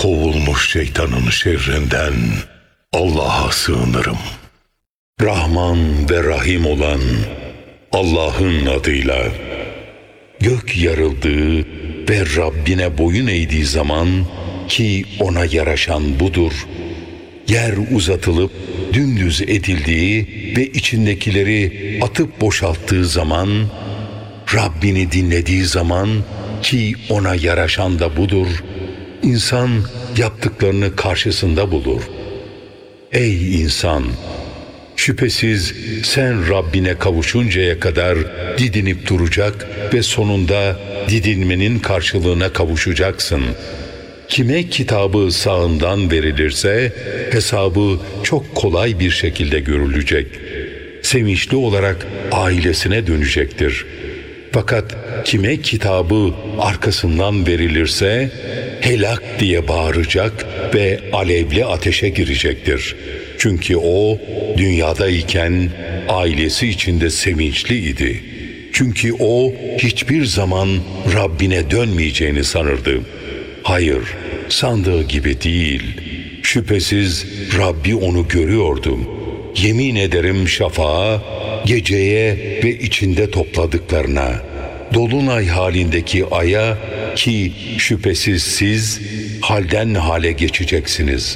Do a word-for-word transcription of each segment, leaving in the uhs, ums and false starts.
Kovulmuş şeytanın şerrinden Allah'a sığınırım. Rahman ve Rahim olan Allah'ın adıyla. Gök yarıldığı ve Rabbine boyun eğdiği zaman, ki ona yaraşan budur, yer uzatılıp dümdüz edildiği ve içindekileri atıp boşalttığı zaman, Rabbini dinlediği zaman, ki ona yaraşan da budur, İnsan yaptıklarını karşısında bulur. Ey insan! Şüphesiz sen Rabbine kavuşuncaya kadar didinip duracak ve sonunda didinmenin karşılığına kavuşacaksın. Kime kitabı sağından verilirse hesabı çok kolay bir şekilde görülecek. Sevinçli olarak ailesine dönecektir. Fakat kime kitabı arkasından verilirse helak diye bağıracak ve alevli ateşe girecektir. Çünkü o dünyadayken ailesi içinde sevinçli idi. Çünkü o hiçbir zaman Rabbine dönmeyeceğini sanırdı. Hayır, sandığı gibi değil. Şüphesiz Rabbi onu görüyordu. Yemin ederim şafağa, geceye ve içinde topladıklarına, dolunay halindeki aya, ki şüphesiz siz halden hale geçeceksiniz.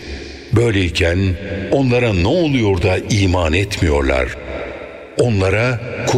Böyleyken onlara ne oluyor da iman etmiyorlar? Onlara